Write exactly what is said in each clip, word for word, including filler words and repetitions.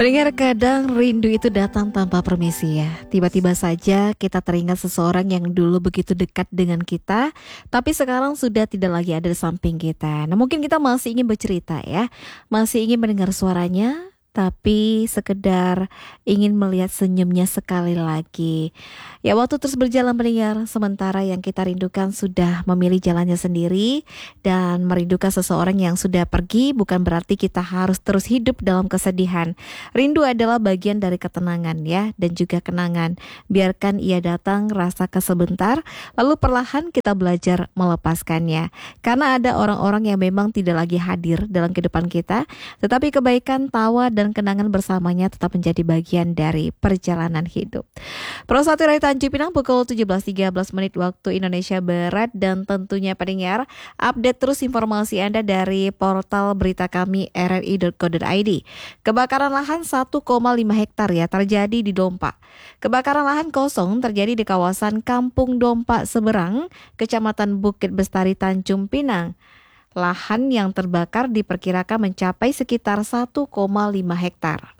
Pendengar, kadang rindu itu datang tanpa permisi ya. Tiba-tiba saja kita teringat seseorang yang dulu begitu dekat dengan kita, tapi sekarang sudah tidak lagi ada di samping kita. Nah, mungkin kita masih ingin bercerita ya, masih ingin mendengar suaranya, tapi sekedar ingin melihat senyumnya sekali lagi. Ya, waktu terus berjalan pendengar, sementara yang kita rindukan sudah memilih jalannya sendiri. Dan merindukan seseorang yang sudah pergi bukan berarti kita harus terus hidup dalam kesedihan. Rindu adalah bagian dari ketenangan ya, dan juga kenangan. Biarkan ia datang, rasakan sebentar, lalu perlahan kita belajar melepaskannya. Karena ada orang-orang yang memang tidak lagi hadir dalam kehidupan kita, tetapi kebaikan, tawa, dan kenangan bersamanya tetap menjadi bagian dari perjalanan hidup. Pro satu dari Tanjung Pinang pukul tujuh belas tiga belas menit waktu Indonesia Barat. Dan tentunya pendengar, update terus informasi Anda dari portal berita kami r r i dot co dot i d. Kebakaran lahan satu koma lima hektar ya terjadi di Dompa. Kebakaran lahan kosong terjadi di kawasan Kampung Dompa Seberang, Kecamatan Bukit Bestari, Tanjung Pinang. Lahan yang terbakar diperkirakan mencapai sekitar satu koma lima hektar.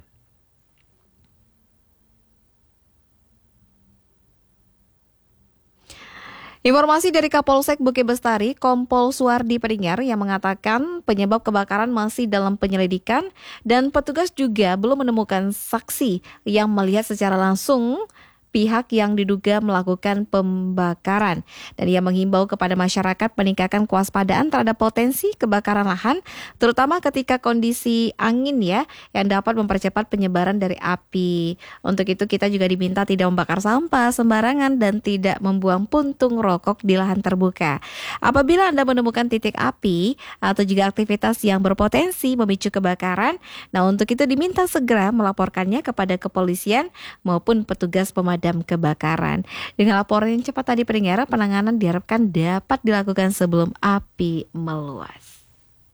Informasi dari Kapolsek Bukit Bestari, Kompol Suardi Pendengar, yang mengatakan penyebab kebakaran masih dalam penyelidikan dan petugas juga belum menemukan saksi yang melihat secara langsung pihak yang diduga melakukan pembakaran. Dan ia menghimbau kepada masyarakat meningkatkan kewaspadaan terhadap potensi kebakaran lahan, terutama ketika kondisi angin ya, yang dapat mempercepat penyebaran dari api. Untuk itu kita juga diminta tidak membakar sampah sembarangan dan tidak membuang puntung rokok di lahan terbuka. Apabila Anda menemukan titik api atau juga aktivitas yang berpotensi memicu kebakaran, nah untuk itu diminta segera melaporkannya kepada kepolisian maupun petugas pemadam kebakaran. Dengan laporan yang cepat tadi pendengar, penanganan diharapkan dapat dilakukan sebelum api meluas.